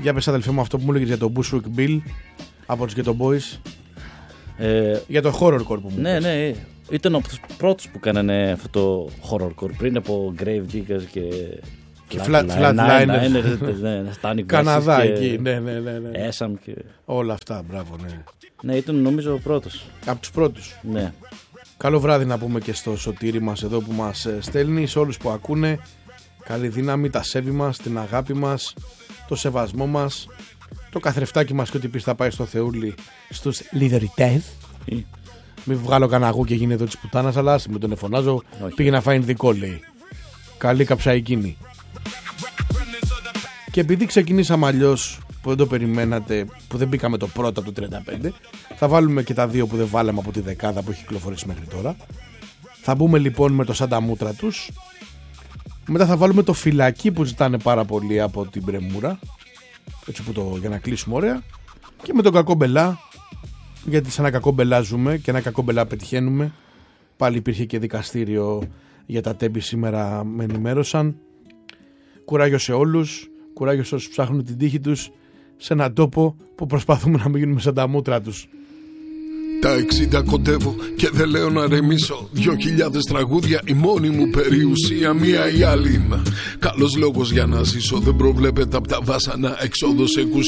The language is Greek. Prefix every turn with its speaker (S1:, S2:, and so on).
S1: Για πες αδελφέ μου αυτό που μου έλεγες για τον Bushwick Bill από τους Ghetto Boys. Για το horrorcore που μου
S2: Ναι, ναι. Ήταν από τους πρώτους που κάνανε αυτό το horrorcore πριν από Gravediggers και
S1: Flatliners. Καναδά εκεί. Ναι.
S2: Έσαμ και
S1: όλα αυτά, μπράβο, ναι.
S2: Ναι, ήταν νομίζω ο πρώτος.
S1: Από τους πρώτους.
S2: Ναι.
S1: Καλό βράδυ να πούμε και στο Σωτήρι μας εδώ που μας στέλνει, σε όλους που ακούνε. Καλή δύναμη, τα σέβη μας, την αγάπη μας, το σεβασμό μας, το καθρεφτάκι μας και ό,τι πεις θα πάει στο Θεούλη στους λιδωρητές. Μην βγάλω κανένα αγού και γίνει εδώ της πουτάνας, αλλά με τον εφωνάζω. Πήγε να φάει ειδικό, λέει. Καλή καψαϊκίνη. Και επειδή ξεκινήσαμε αλλιώς, που δεν το περιμένατε, που δεν μπήκαμε το πρώτο από το 35, θα βάλουμε και τα δύο που δεν βάλαμε από τη δεκάδα που έχει κυκλοφορήσει μέχρι τώρα. Θα μπούμε λοιπόν με το σαν τα μούτρα τους. Μετά θα βάλουμε το φυλακί που ζητάνε πάρα πολύ από την Πρεμούρα, έτσι που για να κλείσουμε ωραία. Και με τον Κακόμπελά, γιατί σε ένα Κακόμπελά ζούμε και ένα Κακόμπελά πετυχαίνουμε. Πάλι υπήρχε και δικαστήριο για τα τέμπη σήμερα, με ενημέρωσαν. Κουράγιο σε όλους, κουράγιο σε όσους ψάχνουν την τύχη τους σε έναν τόπο που προσπαθούμε να μην γίνουμε σαν τα μούτρα τους.
S3: Τα 60 κοντεύω και δεν λέω να ρεμίσω. 2.000 τραγούδια, η μόνη μου περιουσία, μία ή άλλη. Καλός λόγος για να ζήσω, δεν προβλέπεται από τα βάσανα, έξοδος